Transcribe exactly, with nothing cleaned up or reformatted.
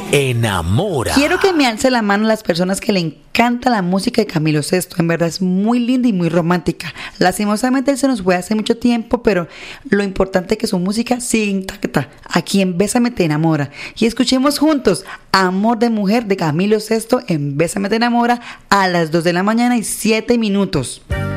enamora. Quiero que me alce la mano las personas que le encanta la música de Camilo Sesto. En verdad es muy linda y muy romántica. Lastimosamente él se nos fue hace mucho tiempo, pero lo importante es que su música sigue intacta. Aquí en Bésame te enamora. Y escuchemos juntos Amor de Mujer de Camilo Sesto en Bésame te enamora a las dos de la mañana y siete minutos.